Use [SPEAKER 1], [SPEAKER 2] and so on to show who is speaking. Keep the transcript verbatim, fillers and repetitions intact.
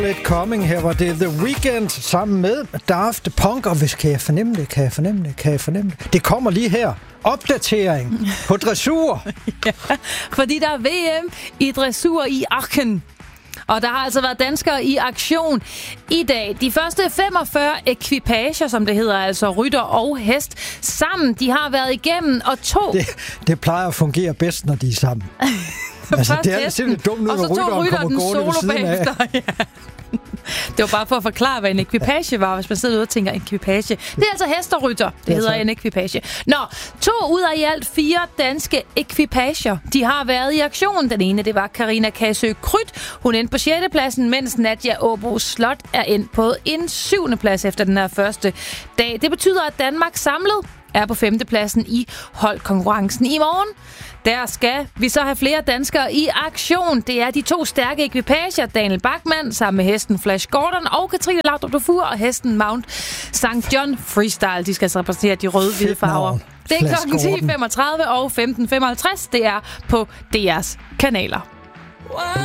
[SPEAKER 1] It Coming. Her var det The Weeknd sammen med Daft Punk. Og hvis kan jeg fornemme det, kan jeg fornemme det, kan jeg fornemme det. Det kommer lige her. Opdatering på dressur.
[SPEAKER 2] Ja, fordi der er V M i dressur i Aachen. Og der har altså været danskere i aktion i dag. De første femogfyrre ekvipager, som det hedder, altså rytter og hest, sammen, de har været igennem, og to...
[SPEAKER 1] Det, det plejer at fungere bedst, når de er sammen. Altså, det er simpelthen dumt nu, når rytteren kommer gående ved siden af.
[SPEAKER 2] Ja. Det var bare for at forklare, hvad en ekvipage var, hvis man sidder ude og tænker ekvipage. Det er altså hest og rytter. Det, det hedder så en ekvipage. Nå, to ud af i alt fire danske ekvipager, de har været i aktion. Den ene, det var Karina Kasø Krydt. Hun endte på sjette pladsen, mens Nadia Åbo Slot er endt på en syvende plads efter den her første dag. Det betyder, at Danmark samlet er på femtepladsen i holdkonkurrencen i morgen. Der skal vi så have flere danskere i aktion. Det er de to stærke ekvipager, Daniel Bachmann sammen med hesten Flash Gordon og Katrine Laudrup Dufour og hesten Mount Sankt John Freestyle. De skal repræsentere de røde-hvide farver. Det er klokken ti femogtredive og femten femoghalvtreds. Det er på D R's kanaler.